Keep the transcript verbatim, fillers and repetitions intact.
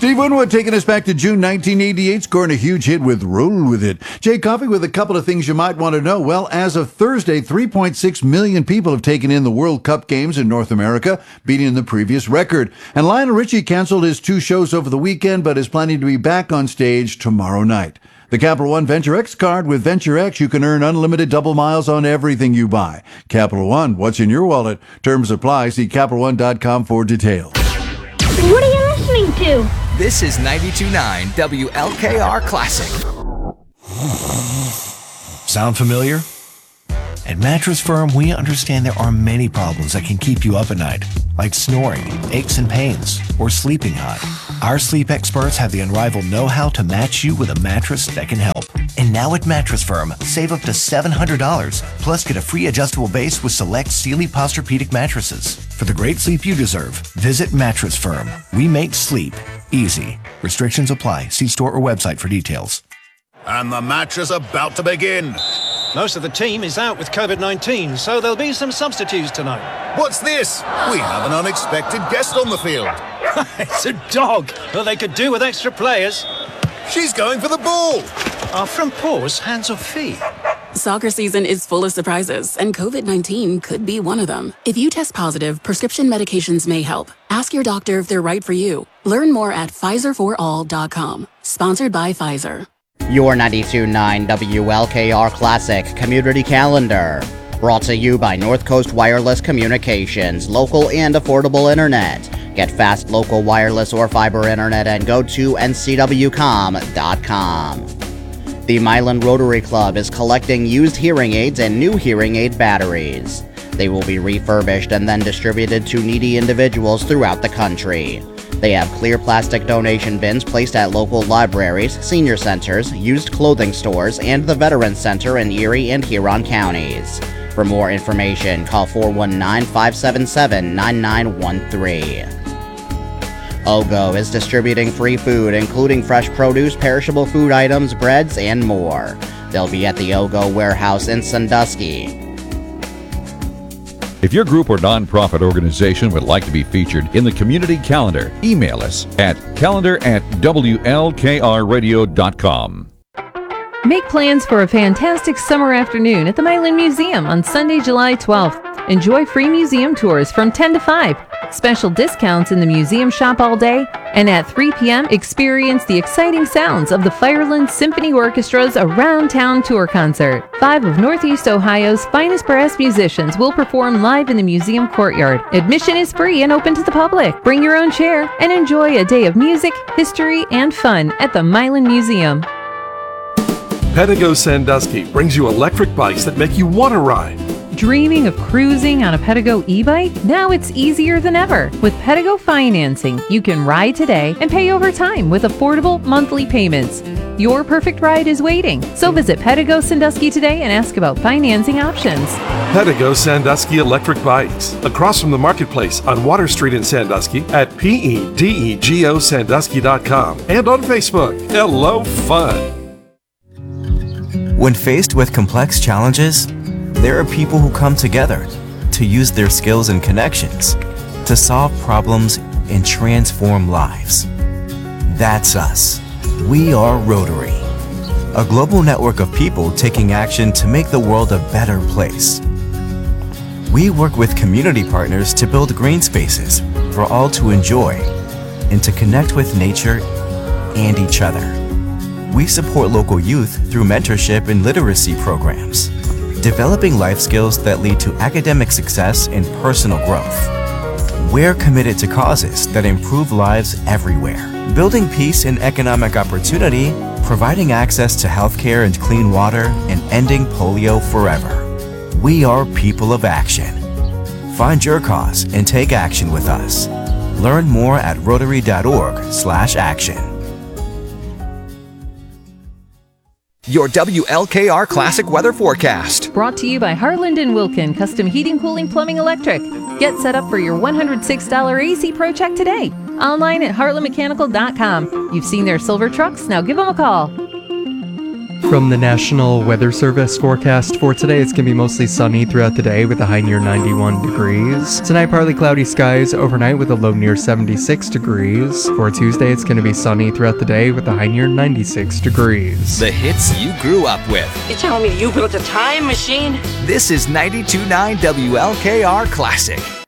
Steve Winwood taking us back to June nineteen eighty-eight, scoring a huge hit with Roll With It. Jay Coffey with a couple of things you might want to know. Well, as of Thursday, three point six million people have taken in the World Cup games in North America, beating the previous record. And Lionel Richie canceled his two shows over the weekend, but is planning to be back on stage tomorrow night. The Capital One Venture X card. With Venture X, you can earn unlimited double miles on everything you buy. Capital One, what's in your wallet? Terms apply. See Capital One dot com for details. What are you listening to? This is ninety-two point nine W L K R Classic. Sound familiar? At Mattress Firm, we understand there are many problems that can keep you up at night, like snoring, aches and pains, or sleeping hot. Our sleep experts have the unrivaled know-how to match you with a mattress that can help. And now at Mattress Firm, save up to seven hundred dollars, plus get a free adjustable base with select Sealy Posturepedic mattresses. For the great sleep you deserve, visit Mattress Firm. We make sleep easy. Restrictions apply. See store or website for details. And the match is about to begin. Most of the team is out with COVID nineteen, so there'll be some substitutes tonight. What's this? We have an unexpected guest on the field. It's a dog. Well, they could do with extra players. She's going for the ball. Are front paws hands or feet? Soccer season is full of surprises, and COVID nineteen could be one of them. If you test positive, prescription medications may help. Ask your doctor if they're right for you. Learn more at Pfizer for all dot com. Sponsored by Pfizer. Your ninety-two point nine W L K R Classic Community Calendar. Brought to you by North Coast Wireless Communications, local and affordable internet. Get fast local wireless or fiber internet and go to N C W com dot com. The Milan Rotary Club is collecting used hearing aids and new hearing aid batteries. They will be refurbished and then distributed to needy individuals throughout the country. They have clear plastic donation bins placed at local libraries, senior centers, used clothing stores, and the Veterans Center in Erie and Huron counties. For more information, call four one nine, five seven seven, nine nine one three. OGO is distributing free food, including fresh produce, perishable food items, breads, and more. They'll be at the OGO warehouse in Sandusky. If your group or nonprofit organization would like to be featured in the community calendar, email us at calendar at W L K R radio dot com. Make plans for a fantastic summer afternoon at the Milan Museum on Sunday, July twelfth. Enjoy free museum tours from ten to five, special discounts in the museum shop all day, and at three p.m. experience the exciting sounds of the Fireland Symphony Orchestra's Around Town Tour Concert. Five of Northeast Ohio's finest brass musicians will perform live in the museum courtyard. Admission is free and open to the public. Bring your own chair and enjoy a day of music, history, and fun at the Milan Museum. Pedigo Sandusky brings you electric bikes that make you want to ride. Dreaming of cruising on a Pedigo e-bike? Now it's easier than ever. With Pedigo financing, you can ride today and pay over time with affordable monthly payments. Your perfect ride is waiting. So visit Pedigo Sandusky today and ask about financing options. Pedigo Sandusky electric bikes, across from the marketplace on Water Street in Sandusky at P E D E G O Sandusky dot com and on Facebook. Hello, fun. When faced with complex challenges, there are people who come together to use their skills and connections to solve problems and transform lives. That's us. We are Rotary, a global network of people taking action to make the world a better place. We work with community partners to build green spaces for all to enjoy and to connect with nature and each other. We support local youth through mentorship and literacy programs, developing life skills that lead to academic success and personal growth. We're committed to causes that improve lives everywhere, building peace and economic opportunity, providing access to healthcare and clean water, and ending polio forever. We are people of action. Find your cause and take action with us. Learn more at rotary dot org slash action. Your W L K R Classic Weather Forecast. Brought to you by Harland and Wilkin Custom Heating, Cooling, Plumbing, Electric. Get set up for your one hundred six dollars A C Pro check today. Online at heartland mechanical dot com. You've seen their silver trucks, now give them a call. From the National Weather Service forecast for today, it's going to be mostly sunny throughout the day with a high near ninety-one degrees. Tonight, partly cloudy skies overnight with a low near seventy-six degrees. For Tuesday, it's going to be sunny throughout the day with a high near ninety-six degrees. The hits you grew up with. You telling me you built a time machine? This is ninety-two point nine W L K R Classic.